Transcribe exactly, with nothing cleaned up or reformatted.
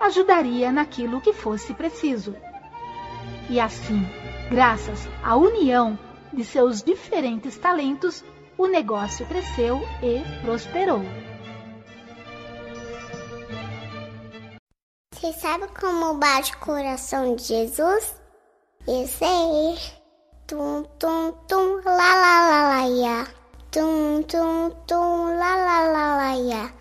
ajudaria naquilo que fosse preciso. E assim, graças à união de seus diferentes talentos, o negócio cresceu e prosperou. Você sabe como bate o coração de Jesus? Eu sei. Tum, tum, tum, lá, lá, lá, lá, ia. Tum, tum, tum, lá, lá, lá, lá, ia.